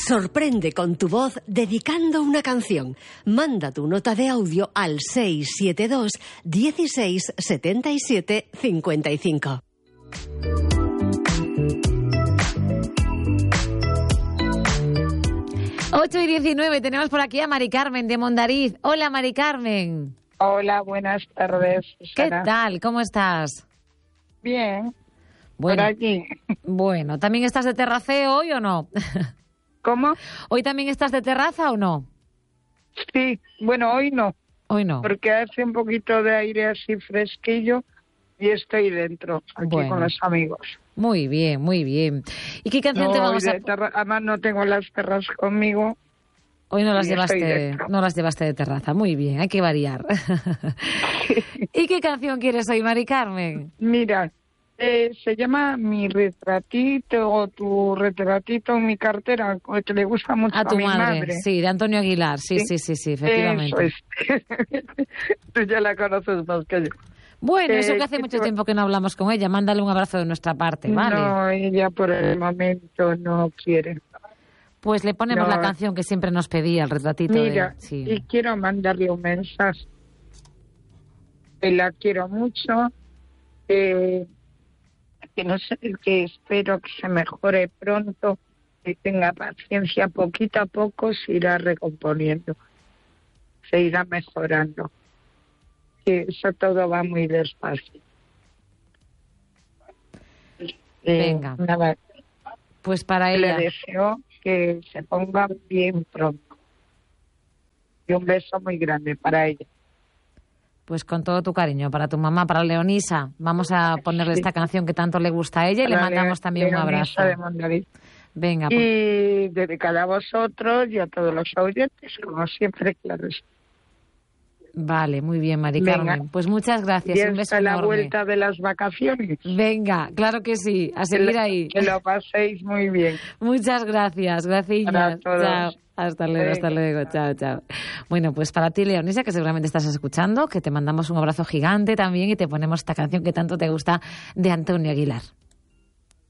Sorprende con tu voz dedicando una canción. Manda tu nota de audio al 672 16 77 55. Ocho y 19, tenemos por aquí a Mari Carmen de Mondariz. Hola, Mari Carmen. Hola, buenas tardes, ¿Qué Sara. tal? ¿Cómo estás? Bien, Bueno, por aquí. Bueno, ¿también estás de terraceo hoy o no? ¿Cómo? ¿Hoy también estás de terraza o no? Sí, bueno, hoy no, Hoy no. porque hace un poquito de aire así fresquillo y estoy dentro, aquí Bueno. con los amigos. Muy bien, muy bien. ¿Y qué canción te vamos a...? Además no tengo las perras conmigo. Hoy no las y estoy llevaste, dentro. no las llevaste de terraza. Muy bien, hay que variar. ¿Y qué canción quieres hoy, Mari Carmen? Mira, se llama Mi retratito o Tu retratito en mi cartera, que le gusta mucho A tu mi madre. Sí, de Antonio Aguilar. Sí, efectivamente. Eso es. Tú ya la conoces más que yo. Bueno, eso que hace mucho tiempo que no hablamos con ella. Mándale un abrazo de nuestra parte, ¿vale? No, ella por el momento no quiere. Pues le ponemos No. la canción que siempre nos pedía, el retratito. Mira, Sí. y quiero mandarle un mensaje. Que la quiero mucho. Que no sé, que espero que se mejore pronto. Que tenga paciencia, poquito a poco se irá recomponiendo. Se irá mejorando. Que eso todo va muy despacio. Venga. Nada, Pues para le ella. deseo que se ponga bien pronto. Y un beso muy grande para ella. Pues con todo tu cariño, para tu mamá, para Leonisa. Vamos a ponerle Sí. esta canción que tanto le gusta a ella y le Para mandamos también un Leonisa abrazo. de Mondariz. Venga, pues, Y dedicada a vosotros y a todos los oyentes, como siempre, claro. vale, muy bien, Mari Venga. Carmen. Pues muchas gracias, Y un beso hasta la enorme. vuelta de las vacaciones. Venga, claro que sí, a seguir ahí. Que lo paséis muy bien. Muchas gracias, gracias. Para todos. Chao. Hasta luego, chao. Bueno, pues para ti, Leonisa, que seguramente estás escuchando, que te mandamos un abrazo gigante también y te ponemos esta canción que tanto te gusta de Antonio Aguilar.